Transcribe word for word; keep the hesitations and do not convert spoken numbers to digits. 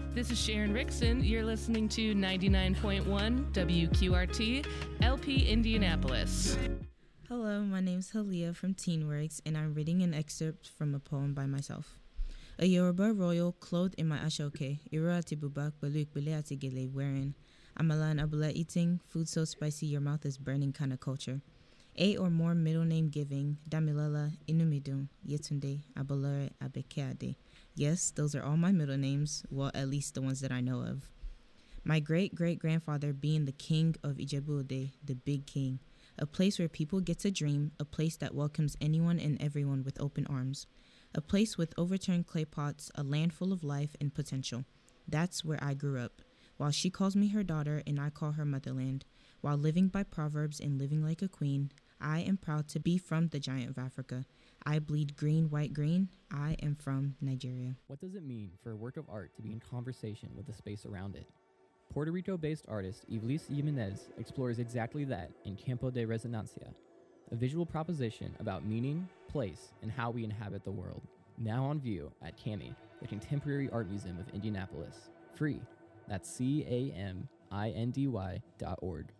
This is Sharon Rickson. You're listening to ninety-nine point one W Q R T, L P Indianapolis. Hello, my name is Halia from TeenWorks, and I'm reading an excerpt from a poem by myself. A Yoruba royal clothed in my ashoke, iro ati bubak baluk bele ati gele wearing, amala and abula eating, food so spicy your mouth is burning kind of culture. Eight or more middle name giving, Damilala, Inumidum, Yetunde, Abalare, Abekeade. Yes, those are all my middle names, well, at least the ones that I know of. My great-great-grandfather being the king of Ijebu-Ode, the big king, a place where people get to dream, a place that welcomes anyone and everyone with open arms, a place with overturned clay pots, a land full of life and potential. That's where I grew up, while she calls me her daughter and I call her motherland. While living by proverbs and living like a queen, I am proud to be from the giant of Africa. I bleed green, white, green. I am from Nigeria. What does it mean for a work of art to be in conversation with the space around it? Puerto Rico-based artist Ivlis Jimenez explores exactly that in Campo de Resonancia, a visual proposition about meaning, place, and how we inhabit the world. Now on view at CAMI, the Contemporary Art Museum of Indianapolis. Free. That's C A M I N D Y dot org.